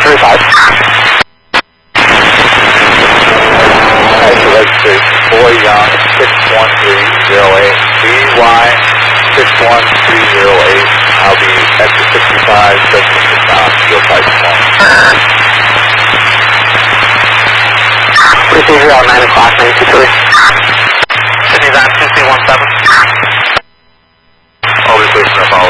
235. Registration Boy Young 61308, BY 61308. I'll be exit 65, 76 knots, your flight tomorrow. Procedure at 9 o'clock, 923. Sydney Van 2317. Always listening up.